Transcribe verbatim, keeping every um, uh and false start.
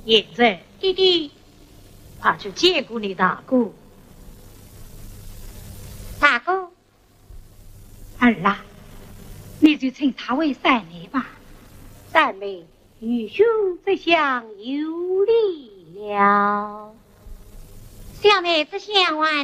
现在弟弟， 怕去见过你大哥。 大哥， 儿啊，你就称他为三妹吧。 三妹与兄这厢有礼了。小妹子相完。